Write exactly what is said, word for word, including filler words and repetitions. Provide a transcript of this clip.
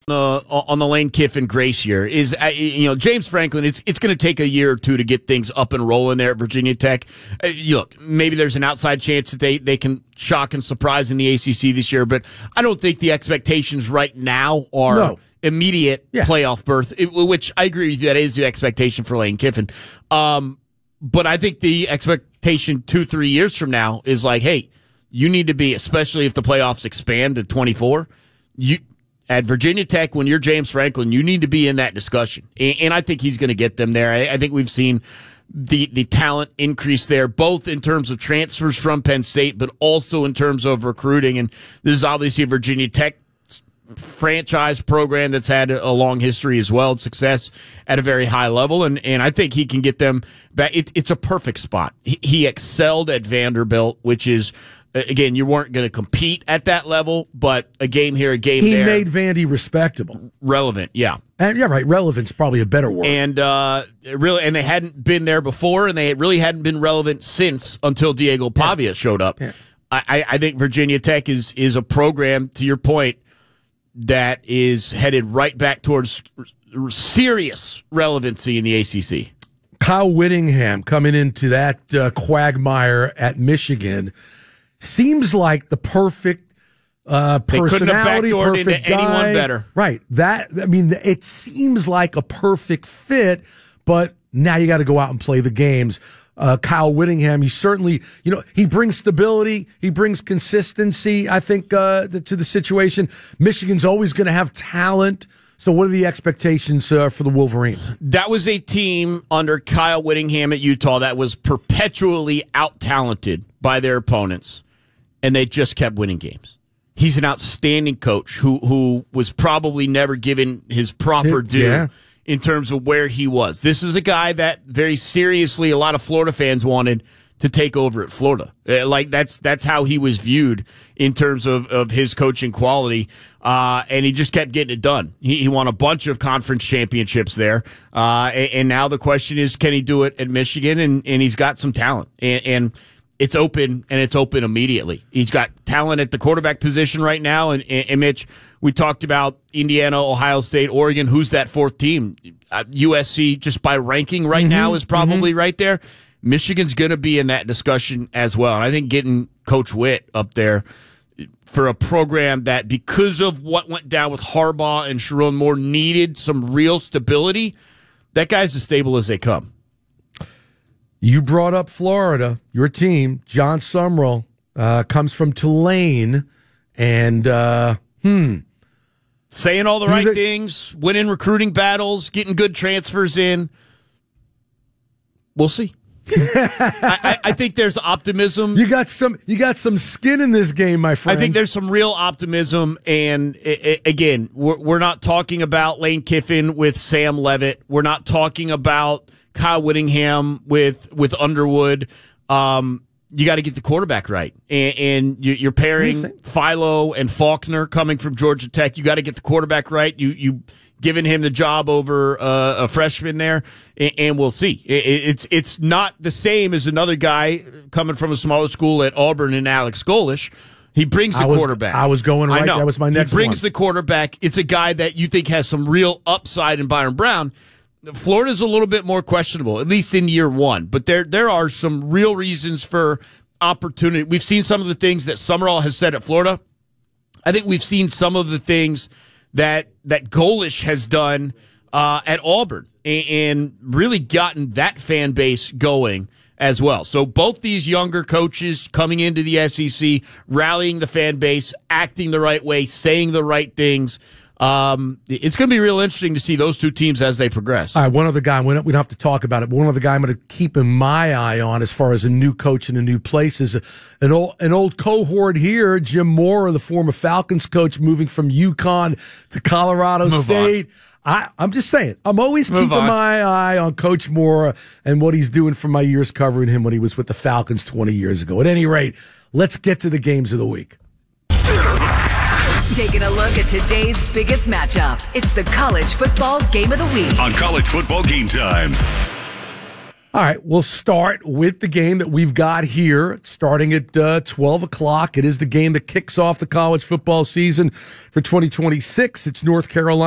Uh, on the Lane Kiffin grace year is, uh, you know, James Franklin, it's it's going to take a year or two to get things up and rolling there at Virginia Tech. Uh, you look, maybe there's an outside chance that they, they can shock and surprise in the A C C this year, but I don't think the expectations right now are no. immediate yeah. playoff berth, it, which I agree with you, that is the expectation for Lane Kiffin. Um, but I think the expectation two, three years from now is like, hey, you need to be, especially if the playoffs expand to twenty-four, you at Virginia Tech, when you're James Franklin, you need to be in that discussion. And, and I think he's going to get them there. I, I think we've seen the, the talent increase there, both in terms of transfers from Penn State, but also in terms of recruiting. And this is obviously a Virginia Tech franchise program that's had a long history as well, success at a very high level. And, and I think he can get them back. It, it's a perfect spot. He, he excelled at Vanderbilt, which is, again, you weren't going to compete at that level, but a game here, a game he there. He made Vandy respectable. Relevant, yeah. And yeah, right. Relevant's probably a better word. And uh, really, and they hadn't been there before, and they really hadn't been relevant since until Diego Pavia yeah. showed up. Yeah. I, I think Virginia Tech is is a program, to your point, that is headed right back towards serious relevancy in the A C C. Kyle Whittingham coming into that uh, quagmire at Michigan seems like the perfect uh, personality, perfect into guy. Anyone better. Right. That, I mean, it seems like a perfect fit, but now you got to go out and play the games. Uh, Kyle Whittingham, he certainly, you know, he brings stability. He brings consistency, I think, uh, to the situation. Michigan's always going to have talent. So what are the expectations uh, for the Wolverines? That was a team under Kyle Whittingham at Utah that was perpetually out-talented by their opponents, and they just kept winning games. He's an outstanding coach who who was probably never given his proper due yeah. in terms of where he was. This is a guy that very seriously a lot of Florida fans wanted to take over at Florida. Like that's that's how he was viewed in terms of, of his coaching quality, uh, and he just kept getting it done. He, he won a bunch of conference championships there, uh, and, and now the question is, can he do it at Michigan? And, and he's got some talent, and, and it's open, and it's open immediately. He's got talent at the quarterback position right now, and, and, and Mitch, we talked about Indiana, Ohio State, Oregon. Who's that fourth team? Uh, U S C, just by ranking right mm-hmm, now, is probably mm-hmm. right there. Michigan's going to be in that discussion as well. And I think getting Coach Witt up there for a program that, because of what went down with Harbaugh and Sharon Moore, needed some real stability, that guy's as stable as they come. You brought up Florida, your team. John Sumrall uh, comes from Tulane, and uh, hmm. saying all the right the, things, winning recruiting battles, getting good transfers in. We'll see. I, I think there's optimism. You got some. You got some skin in this game, my friend. I think there's some real optimism, and it, it, again, we're, we're not talking about Lane Kiffin with Sam Levitt. We're not talking about Kyle Whittingham with with Underwood. Um, you got to get the quarterback right, and, and you, you're pairing Philo and Faulkner coming from Georgia Tech. You got to get the quarterback right. You you. Giving him the job over uh, a freshman there, and, and we'll see. It, it's it's not the same as another guy coming from a smaller school at Auburn and Alex Golish. He brings the I was, quarterback. I was going right. I know. That was my next He brings one. the quarterback. It's a guy that you think has some real upside in Byron Brown. Florida's a little bit more questionable, at least in year one. But there there are some real reasons for opportunity. We've seen some of the things that Summerall has said at Florida. I think we've seen some of the things that that Golish has done uh, at Auburn and, and really gotten that fan base going as well. So both these younger coaches coming into the S E C, rallying the fan base, acting the right way, saying the right things. Um, it's going to be real interesting to see those two teams as they progress. All right, one other guy, we don't, we don't have to talk about it, but one other guy I'm going to keep in my eye on as far as a new coach in a new place is an old, an old cohort here, Jim Mora, the former Falcons coach, moving from UConn to Colorado Move State. I, I'm just saying, I'm always Move keeping on. my eye on Coach Mora and what he's doing from my years covering him when he was with the Falcons twenty years ago. At any rate, let's get to the games of the week. Taking a look at today's biggest matchup. It's the College Football Game of the Week. On College Football Game Time. All right, we'll start with the game that we've got here, starting at uh, twelve o'clock. It is the game that kicks off the college football season for twenty twenty-six. It's North Carolina